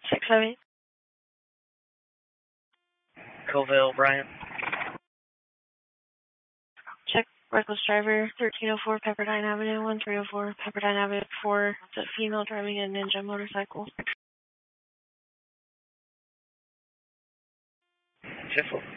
678. Colville, Bryant. Check reckless driver, 1304 Pepperdine Avenue, 1304 Pepperdine Avenue 4, the female driving a Ninja motorcycle. 10-4.